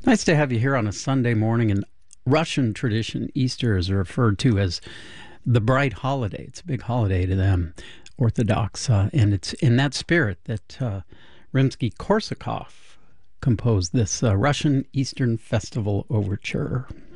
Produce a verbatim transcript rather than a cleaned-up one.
Nice to have you here on a Sunday morning. In Russian tradition, Easter is referred to as the bright holiday. It's a big holiday to them, Orthodox, uh, and it's in that spirit that uh, Rimsky-Korsakov composed this uh, Russian Eastern Festival Overture.